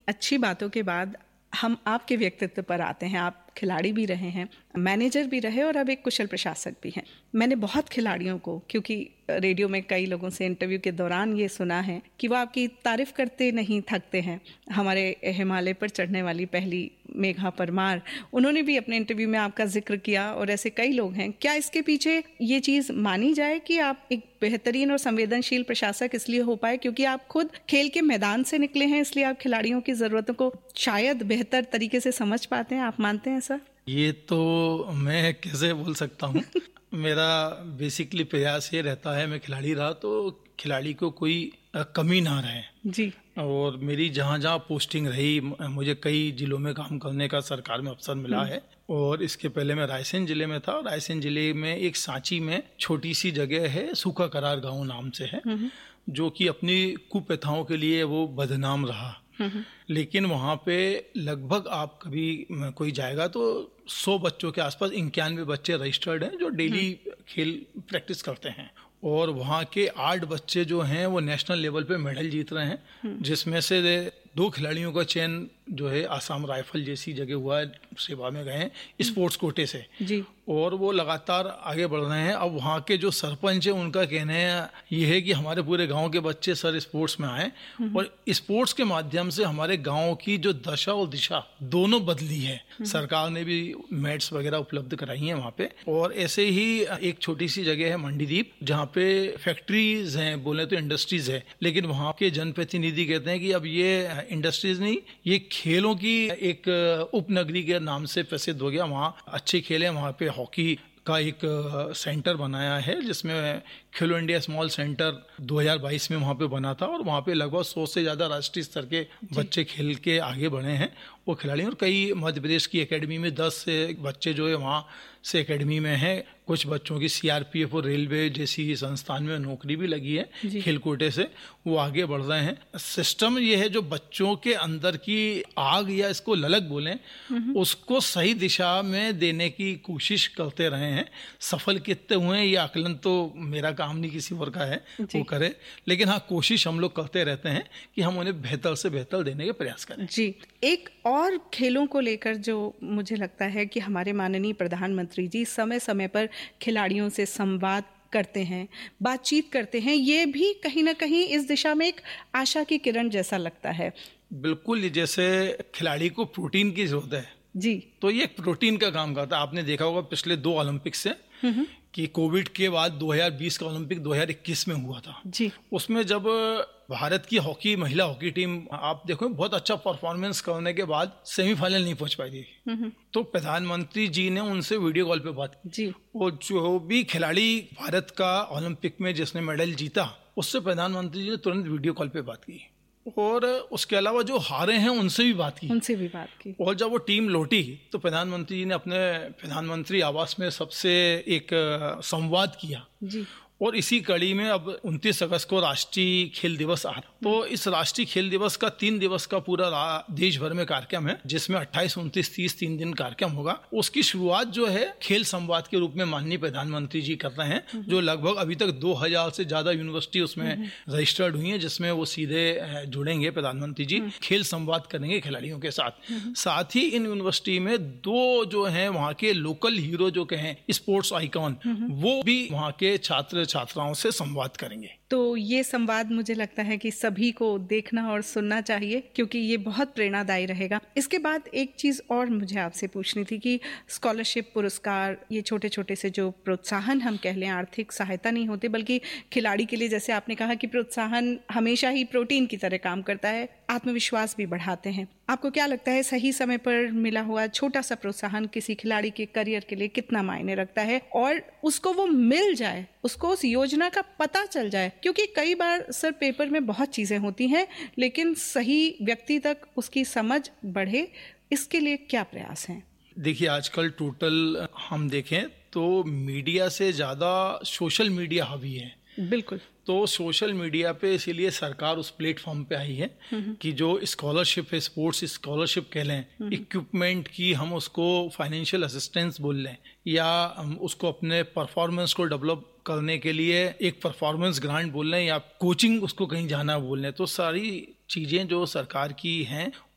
अच्छी बातों के बाद हम आपके व्यक्तित्व पर आते हैं। आप खिलाड़ी भी रहे हैं, मैनेजर भी रहे और अब एक कुशल प्रशासक भी हैं। मैंने बहुत खिलाड़ियों को, क्योंकि रेडियो में कई लोगों से इंटरव्यू के दौरान ये सुना है कि वो आपकी तारीफ करते नहीं थकते हैं। हमारे हिमालय पर चढ़ने वाली पहली मेघा परमार, उन्होंने भी अपने इंटरव्यू में आपका जिक्र किया और ऐसे कई लोग हैं। क्या इसके पीछे ये चीज़ मानी जाए कि आप एक बेहतरीन और संवेदनशील प्रशासक इसलिए हो पाए क्योंकि आप खुद खेल के मैदान से निकले हैं, इसलिए आप खिलाड़ियों की ज़रूरतों को शायद बेहतर तरीके से समझ पाते हैं? आप मानते हैं सर? ये तो मैं कैसे बोल सकता हूँ। मेरा बेसिकली प्रयास ये रहता है, मैं खिलाड़ी रहा तो खिलाड़ी को कोई कमी ना रहे जी। और मेरी जहाँ जहाँ पोस्टिंग रही, मुझे कई जिलों में काम करने का सरकार में अवसर मिला है। और इसके पहले मैं रायसेन जिले में था। रायसेन जिले में एक सांची में छोटी सी जगह है, सूखा करार गांव नाम से है, जो कि अपनी कुप्रथाओं के लिए वो बदनाम रहा। लेकिन वहाँ पे लगभग आप कभी कोई जाएगा तो 100 बच्चों के आसपास 91 बच्चे रजिस्टर्ड हैं जो डेली खेल प्रैक्टिस करते हैं। और वहाँ के 8 बच्चे जो हैं वो नेशनल लेवल पे मेडल जीत रहे हैं, जिसमें से 2 खिलाड़ियों का चयन जो है आसाम राइफल जैसी जगह हुआ है, सेवा में गए हैं स्पोर्ट्स कोटे से जी। और वो लगातार आगे बढ़ रहे हैं। अब वहाँ के जो सरपंच है उनका कहना है ये है कि हमारे पूरे गांव के बच्चे सर स्पोर्ट्स में आए और स्पोर्ट्स के माध्यम से हमारे गांव की जो दशा और दिशा दोनों बदली है। सरकार ने भी मैट्स वगैरह उपलब्ध कराई हैं वहाँ पे। और ऐसे ही एक छोटी सी जगह है मंडीदीप, जहाँ पे फैक्ट्रीज हैं, बोले तो इंडस्ट्रीज है, लेकिन वहाँ के जनप्रतिनिधि कहते हैं कि अब ये इंडस्ट्रीज नहीं, ये खेलों की एक उपनगरी के नाम से प्रसिद्ध हो गया। वहाँ अच्छे खेल हैं। वहाँ पे हॉकी का एक सेंटर बनाया है, जिसमें खेलो इंडिया स्मॉल सेंटर 2022 में वहाँ पे बना था और वहाँ पे लगभग 100 से ज़्यादा राष्ट्रीय स्तर के बच्चे खेल के आगे बढ़े हैं वो खिलाड़ी। और कई मध्य प्रदेश की एकेडमी में 10 से बच्चे जो है वहाँ से एकेडमी में हैं। कुछ बच्चों की सीआरपीएफ और रेलवे जैसी संस्थान में नौकरी भी लगी है खेल कोटे से, वो आगे बढ़ रहे हैं। सिस्टम ये है जो बच्चों के अंदर की आग या इसको ललक बोलें, उसको सही दिशा में देने की कोशिश करते रहे हैं। सफल कितने हुए हैं ये आकलन तो मेरा काम नहीं, किसी और का है वो करे, लेकिन हाँ कोशिश हम लोग करते रहते हैं कि हम उन्हें बेहतर से बेहतर देने के प्रयास करें जी। एक और खेलों को लेकर जो मुझे लगता है कि हमारे माननीय प्रधानमंत्री जी समय समय पर खिलाड़ियों से संवाद करते हैं, बातचीत करते हैं, ये भी कहीं ना कहीं इस दिशा में एक आशा की किरण जैसा लगता है। बिल्कुल, जैसे खिलाड़ी को प्रोटीन की जरूरत है जी, तो ये प्रोटीन का काम करता है। आपने देखा होगा पिछले 2 ओलंपिक से कि कोविड के बाद 2020 का ओलंपिक 2021 में हुआ था जी। उसमें जब भारत की महिला हॉकी टीम आप देखो बहुत अच्छा परफॉर्मेंस करने के बाद सेमीफाइनल नहीं पहुंच पाई थी, तो प्रधानमंत्री जी ने उनसे वीडियो कॉल पे बात की जी। और जो भी खिलाड़ी भारत का ओलंपिक में जिसने मेडल जीता उससे प्रधानमंत्री जी ने तुरंत वीडियो कॉल पे बात की। और उसके अलावा जो हारे हैं उनसे भी बात की। और जब वो टीम लौटी तो प्रधानमंत्री जी ने अपने प्रधानमंत्री आवास में सबसे एक संवाद किया जी। और इसी कड़ी में अब 29 अगस्त को राष्ट्रीय खेल दिवस आ रहा, तो इस राष्ट्रीय खेल दिवस का 3 दिवस का पूरा देश भर में कार्यक्रम है, जिसमें 28, 29, 30 3 दिन कार्यक्रम होगा। उसकी शुरुआत जो है खेल संवाद के रूप में माननीय प्रधानमंत्री जी कर रहे हैं, जो लगभग अभी तक 2000 से ज्यादा यूनिवर्सिटी उसमें रजिस्टर्ड हुई है, जिसमें वो सीधे जुड़ेंगे प्रधानमंत्री जी, खेल संवाद करेंगे खिलाड़ियों के साथ। साथ ही इन यूनिवर्सिटी में 2 जो है वहाँ के लोकल हीरो जो कहें स्पोर्ट्स आइकॉन, वो भी वहाँ के छात्र छात्राओं से संवाद करेंगे। तो ये संवाद मुझे लगता है कि सभी को देखना और सुनना चाहिए, क्योंकि ये बहुत प्रेरणादायी रहेगा। इसके बाद एक चीज़ और मुझे आपसे पूछनी थी कि स्कॉलरशिप, पुरस्कार, ये छोटे छोटे से जो प्रोत्साहन हम कह लें, आर्थिक सहायता नहीं होते, बल्कि खिलाड़ी के लिए जैसे आपने कहा कि प्रोत्साहन हमेशा ही प्रोटीन की तरह काम करता है, आत्मविश्वास भी बढ़ाते हैं। आपको क्या लगता है सही समय पर मिला हुआ छोटा सा प्रोत्साहन किसी खिलाड़ी के करियर के लिए कितना मायने रखता है, और उसको वो मिल जाए, उसको उस योजना का पता चल जाए? क्योंकि कई बार सर पेपर में बहुत चीज़ें होती हैं, लेकिन सही व्यक्ति तक उसकी समझ बढ़े, इसके लिए क्या प्रयास हैं? देखिए, आजकल टोटल हम देखें तो मीडिया से ज़्यादा सोशल मीडिया हावी है। बिल्कुल। तो सोशल मीडिया पे इसीलिए सरकार उस प्लेटफॉर्म पे आई है कि जो स्कॉलरशिप है, स्पोर्ट्स स्कॉलरशिप कह लें, इक्विपमेंट की हम उसको फाइनेंशियल असिस्टेंस बोल लें, या हम उसको अपने परफॉर्मेंस को डेवलप करने के लिए एक परफॉर्मेंस ग्रांट बोल लें, या कोचिंग उसको कहीं जाना बोल लें, तो सारी चीज़ें जो सरकार की हैं